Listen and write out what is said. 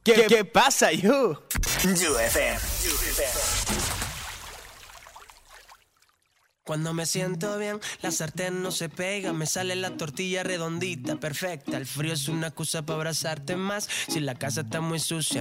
¿Qué pasa, you? You FM. Cuando me siento bien, la sartén no se pega, me sale la tortilla redondita, perfecta. El frío es una excusa para abrazarte más. Si la casa está muy sucia,